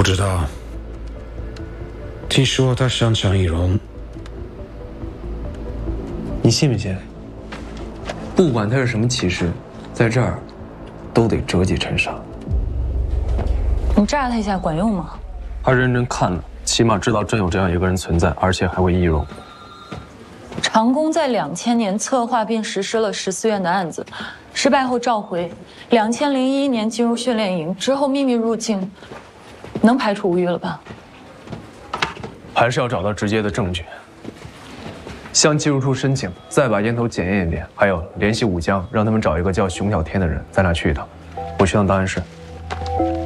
知道。听说他擅长易容， 你信不信？不管他是什么骑士，在这儿都得折戟沉沙。 你炸他一下管用吗？ 他认真看了，起码知道真有这样一个人存在，而且还会易容。 长工在2000年策划并实施了14院的案子，失败后召回，2001年进入训练营，之后秘密入境，能排除无虞了吧？ 还是要找到直接的证据，向技术处申请，再把烟头检验一遍，还有联系武江，让他们找一个叫熊小天的人，咱俩去一趟。我去趟档案室。